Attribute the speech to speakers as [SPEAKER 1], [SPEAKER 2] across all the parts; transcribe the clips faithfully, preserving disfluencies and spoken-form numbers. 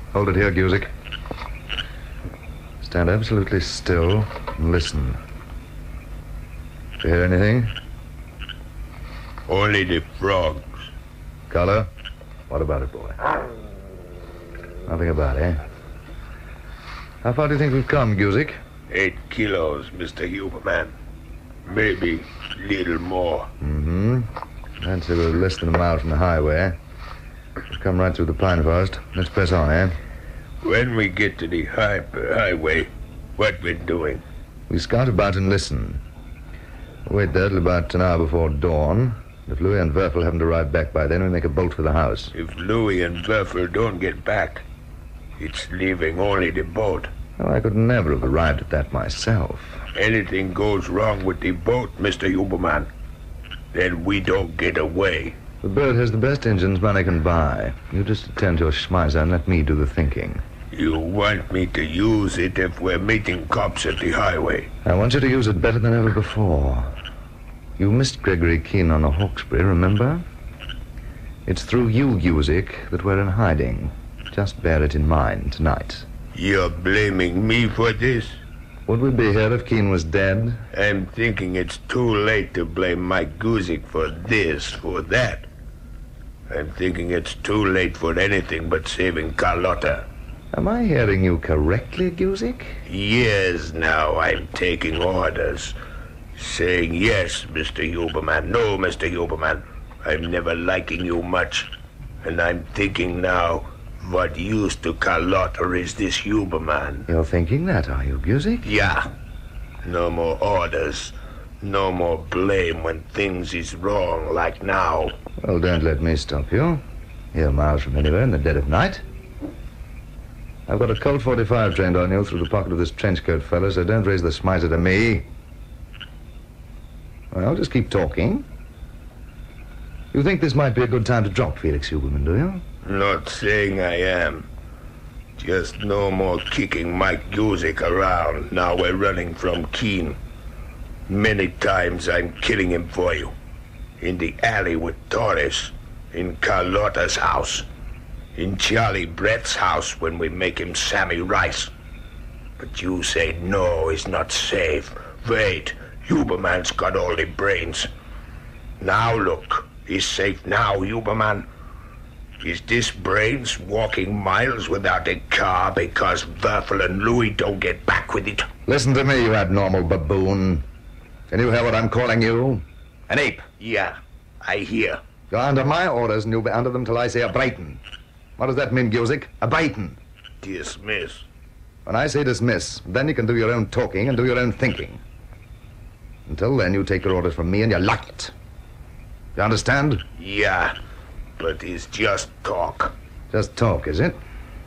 [SPEAKER 1] Hold it here, Guzik. Stand absolutely still and listen. Do you hear anything?
[SPEAKER 2] Only the frogs.
[SPEAKER 1] Color? What about it, boy? Nothing about it, eh? How far do you think we've come, Guzik?
[SPEAKER 2] Eight kilos, Mister Huberman. Maybe little more.
[SPEAKER 1] Mm-hmm. I'd say we're less than a mile from the highway. We've come right through the pine forest. Let's press on, eh?
[SPEAKER 2] When we get to the high, highway, what we're doing?
[SPEAKER 1] We scout about and listen. Wait there till about an hour before dawn. If Louis and Werfel haven't arrived back by then, we make a bolt for the house.
[SPEAKER 2] If Louis and Werfel don't get back, it's leaving only the boat.
[SPEAKER 1] Well, I could never have arrived at that myself.
[SPEAKER 2] Anything goes wrong with the boat, Mister Huberman, then we don't get away.
[SPEAKER 1] The bird has the best engines money can buy. You just attend to your schmeiser and let me do the thinking.
[SPEAKER 2] You want me to use it if we're meeting cops at the highway?
[SPEAKER 1] I want you to use it better than ever before. You missed Gregory Keene on the Hawkesbury, remember? It's through you, Guzik, that we're in hiding. Just bear it in mind tonight.
[SPEAKER 2] You're blaming me for this?
[SPEAKER 1] Would we be here if Keene was dead?
[SPEAKER 2] I'm thinking it's too late to blame Mike Guzik for this, for that. I'm thinking it's too late for anything but saving Carlotta.
[SPEAKER 1] Am I hearing you correctly, Guzik?
[SPEAKER 2] Years now I'm taking orders. Saying yes, Mister Huberman. No, Mister Huberman. I'm never liking you much. And I'm thinking now, what use to Carlotta is this Huberman?
[SPEAKER 1] You're thinking that, are you, Guzik?
[SPEAKER 2] Yeah. No more orders. No more blame when things is wrong like now.
[SPEAKER 1] Well, don't let me stop you. Here miles from anywhere in the dead of night. I've got a Colt forty-five trained on you through the pocket of this trench coat, fella, so don't raise the smiter to me. Well, just keep talking. You think this might be a good time to drop Felix Huberman, do you?
[SPEAKER 2] Not saying I am. Just no more kicking Mike Guzik around. Now we're running from Keene. Many times I'm killing him for you. In the alley with Torres. In Carlotta's house. In Charlie Brett's house when we make him Sammy Rice. But you say no, he's not safe. Wait, Huberman's got all the brains. Now look, he's safe now, Huberman. Is this brains walking miles without a car because Werfel and Louis don't get back with it?
[SPEAKER 1] Listen to me, you abnormal baboon. Can you hear what I'm calling you? An ape.
[SPEAKER 2] Yeah, I hear.
[SPEAKER 1] You're under my orders and you'll be under them till I say a Brighton. What does that mean, Guzik? A Brighton.
[SPEAKER 2] Dismiss.
[SPEAKER 1] When I say dismiss, then you can do your own talking and do your own thinking. Until then, you take your orders from me and you like it. You understand?
[SPEAKER 2] Yeah, but it's just talk.
[SPEAKER 1] Just talk, is it?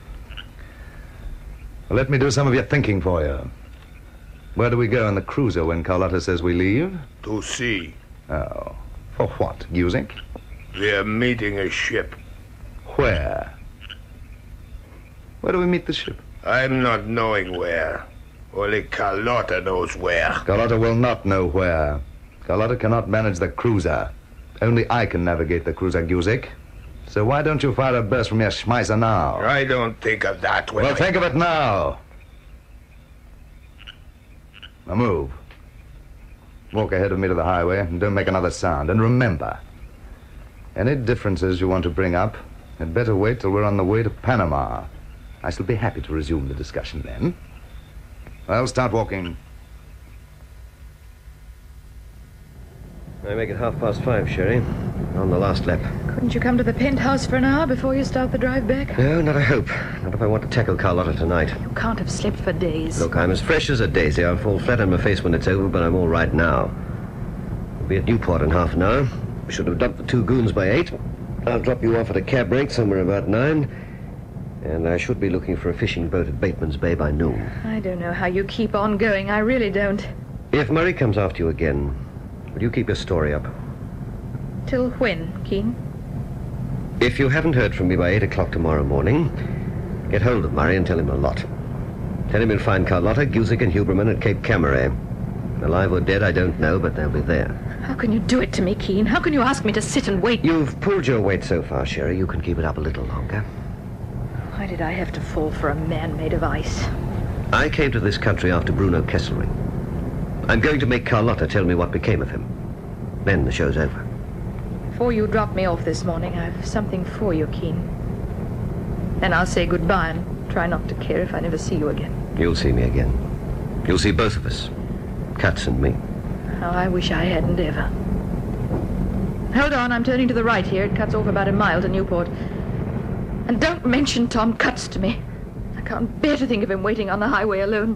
[SPEAKER 1] Well, let me do some of your thinking for you. Where do we go in the cruiser when Carlotta says we leave?
[SPEAKER 2] To sea.
[SPEAKER 1] Oh. For what, Guzik?
[SPEAKER 2] We're meeting a ship.
[SPEAKER 1] Where? Where do we meet the ship?
[SPEAKER 2] I'm not knowing where. Only Carlotta knows where.
[SPEAKER 1] Carlotta will not know where. Carlotta cannot manage the cruiser. Only I can navigate the cruiser, Guzik. So why don't you fire a burst from your schmeiser now?
[SPEAKER 2] I don't think of that when
[SPEAKER 1] Well,
[SPEAKER 2] I...
[SPEAKER 1] think of it now. Now move. Walk ahead of me to the highway and don't make another sound. And remember, any differences you want to bring up had better wait till we're on the way to Panama. I shall be happy to resume the discussion then. Well, start walking.
[SPEAKER 3] I make it half past five, Sherry. On the last lap.
[SPEAKER 4] Couldn't you come to the penthouse for an hour before you start the drive back?
[SPEAKER 3] No, not a hope. Not if I want to tackle Carlotta tonight.
[SPEAKER 4] You can't have slept for days.
[SPEAKER 3] Look, I'm as fresh as a daisy. I'll fall flat on my face when it's over, but I'm all right now. We'll be at Newport in half an hour. We should have dumped the two goons by eight. I'll drop you off at a cab rake somewhere about nine. And I should be looking for a fishing boat at Bateman's Bay by noon.
[SPEAKER 4] I don't know how you keep on going. I really don't.
[SPEAKER 3] If Murray comes after you again, will you keep your story up?
[SPEAKER 4] Till when, Keene?
[SPEAKER 3] If you haven't heard from me by eight o'clock tomorrow morning, get hold of Murray and tell him a lot. Tell him you'll find Carlotta, Guzik, and Huberman at Cape Camaret. Alive or dead, I don't know, but they'll be there.
[SPEAKER 4] How can you do it to me, Keene? How can you ask me to sit and wait?
[SPEAKER 3] You've pulled your weight so far, Sherry. You can keep it up a little longer.
[SPEAKER 4] Why did I have to fall for a man made of ice?
[SPEAKER 3] I came to this country after Bruno Kesselring. I'm going to make Carlotta tell me what became of him. Then the show's over.
[SPEAKER 4] Before you drop me off this morning, I've something for you, Keen. Then I'll say goodbye and try not to care if I never see you again.
[SPEAKER 3] You'll see me again. You'll see both of us. Katz and me.
[SPEAKER 4] Oh, I wish I hadn't ever. Hold on, I'm turning to the right here. It cuts off about a mile to Newport. And don't mention Tom Cutts to me. I can't bear to think of him waiting on the highway alone.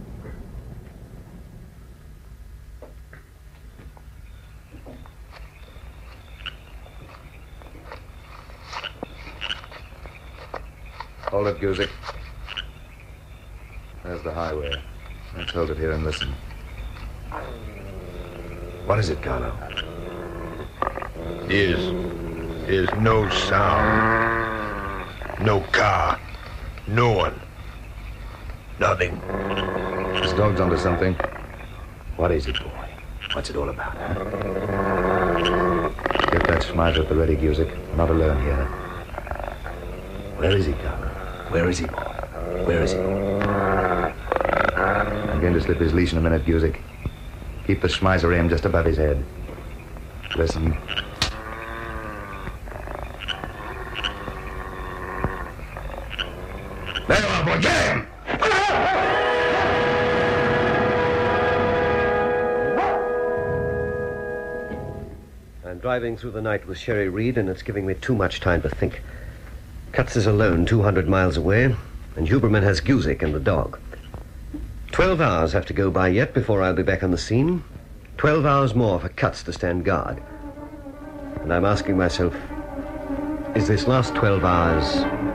[SPEAKER 1] Hold it, Guzik. There's the highway. Let's hold it here and listen. What is it, Carlo?
[SPEAKER 2] There's, there's no sound. No car. No one. Nothing.
[SPEAKER 1] This dog's onto something. What is it, boy? What's it all about, huh? Get that Schmeiser at the ready, Guzik. We're not alone here. Where is he, Carlo? Where is he, boy? Where is he? I'm going to slip his leash in a minute, Guzik. Keep the Schmeiser aimed just above his head. Listen. There you are, boy. Get him!
[SPEAKER 3] I'm driving through the night with Sherry Reed, and it's giving me too much time to think. Cutts is alone two hundred miles away, and Huberman has Guzik and the dog. Twelve hours have to go by yet before I'll be back on the scene. Twelve hours more for Cutts to stand guard. And I'm asking myself, is this last twelve hours